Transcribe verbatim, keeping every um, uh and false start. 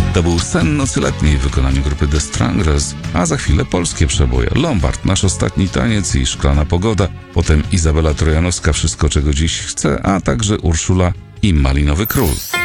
To był Sen nocy letniej w wykonaniu grupy The Stranglers, a za chwilę polskie przeboje. Lombard, Nasz ostatni taniec i Szklana pogoda, potem Izabela Trojanowska, Wszystko czego dziś chcę, a także Urszula i Malinowy król.